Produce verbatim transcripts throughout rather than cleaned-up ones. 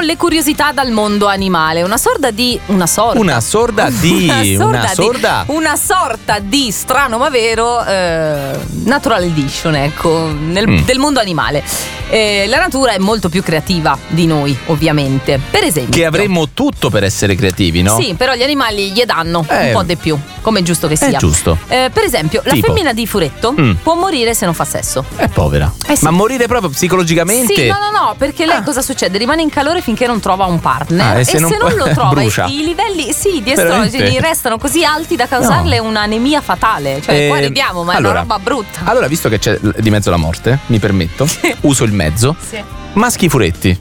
le curiosità dal mondo animale. Una sorta di una sorta Una sorda di una sorta, una sorda di, una sorta di strano ma vero eh, natural edition, ecco, nel, Mm. del mondo animale. Eh, la natura è molto più creativa di noi, ovviamente. Per esempio, che avremmo tutto per essere creativi, no? Sì, però gli animali gli danno Eh. un po' di più, come è giusto che sia. È giusto. Eh, per esempio, la Tipo? femmina di furetto Mm. può morire se non fa sesso. È povera. Eh sì. Ma morire proprio psicologicamente? Sì, no, no, no, perché lei Ah. cosa succede? Rimane in calore finché non trova un partner Ah, e se non, lo trova brucia. i, i livelli sì, di estrogeni Veramente? restano così alti da causarle un'anemia fatale. Cioè, Eh, qua arriviamo, ma allora, è una roba brutta. Allora, visto che c'è di mezzo la morte, mi permetto, uso il mezzo. Sì. Maschi furetti.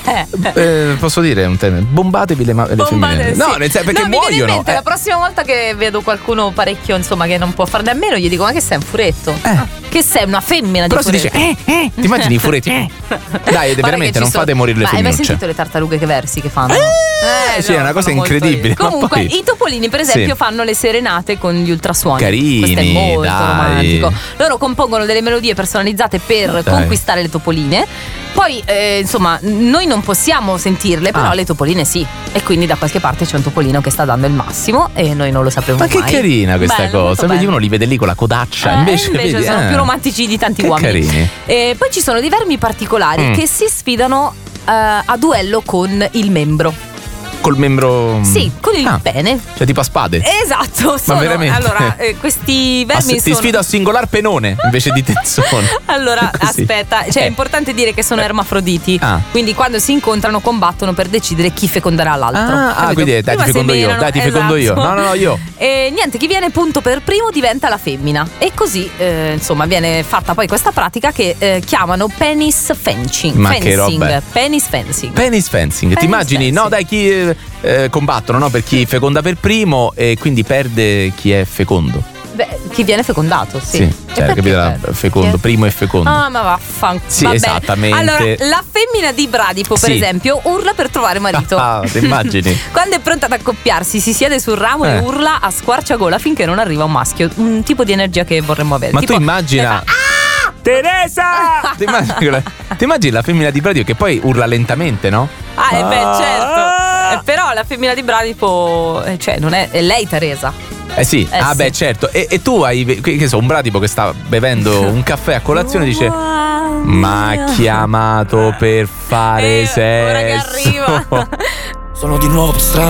Eh, posso dire un termine? Bombatevi le, ma- le Bombate, femmine. sì. No, nel senso, perché No, mi viene in muoiono. mente, eh. la prossima volta che vedo qualcuno parecchio, insomma, che non può farne a meno, gli dico: ma che sei un furetto? Eh. Ah, che sei una femmina Però di si dice, furetto? eh, eh, ti immagini i furetti? Eh. Dai, Guarda veramente, che ci non sono- fate morire le Ma hai mai femminucce. sentito le tartarughe che versi che fanno? Eh, sì, è una cosa fanno molto incredibile, ridere. ma Comunque, poi- i topolini, per esempio, Sì. fanno le serenate con gli ultrasuoni. Carini, Questo è molto dai. romantico. Loro compongono delle melodie personalizzate per Dai. conquistare le topoline. Poi, eh, insomma, noi non possiamo sentirle, però Ah. le topoline sì. E quindi da qualche parte c'è un topolino che sta dando il massimo e noi non lo sapremo Ma che mai. carina questa Bello, cosa. molto Vedi, bello. uno li vede lì con la codaccia. Eh, invece invece vedi, sono eh. più romantici di tanti Che uomini. carini. E poi ci sono dei vermi particolari Mm. che si sfidano eh, a duello con il membro. Col membro. Sì, con il Ah, pene. Cioè tipo a spade. Esatto, sono, veramente? allora eh, questi Ah, vermi se- ti sono sfido a singolar penone invece di tezzone. Allora, Così. aspetta, cioè è Eh. importante dire che sono ermafroditi. Ah. Quindi quando si incontrano combattono per decidere chi feconderà l'altro. Ah, ah, Capito? quindi dai, ti Prima fecondo io, seminano, dai, ti fecondo io. esatto. No, no, no, io. E niente, chi viene punto per primo diventa la femmina. E così, eh, insomma, viene fatta poi questa pratica che eh, chiamano penis fencing. Ma fencing. che roba è? Penis fencing. Penis fencing, ti Penis immagini? fencing. No, dai, chi eh, eh, combattono, no? Per chi feconda per primo e quindi perde chi è fecondo. Beh, chi viene fecondato, sì. Sì, E cioè, perché capito? La- perde? fecondo, Chi è- primo e fecondo. Ah, ma vaffanculo. Sì, Va bene. esattamente. Allora, la femmina di Bradipo, per Sì. esempio, urla per trovare marito. Ah, ti immagini? Quando è pronta ad accoppiarsi, si siede sul ramo Eh. e urla a squarciagola finché non arriva un maschio. Un tipo di energia che vorremmo avere. Ma Tipo, tu immagina. Teresa! Ti immagini, la, ti immagini la femmina di Bradio che poi urla lentamente, no? Ah, eh beh, Ah. certo. Eh, però la femmina di Bradipo, eh, cioè, non è, è lei Teresa. Eh sì, Eh ah sì. beh certo. E, e tu hai, che che so, un bradipo che sta bevendo un caffè a colazione e dice: ma ha chiamato per fare Eh, ora che sesso. arriva. Sono di nuovo per strada.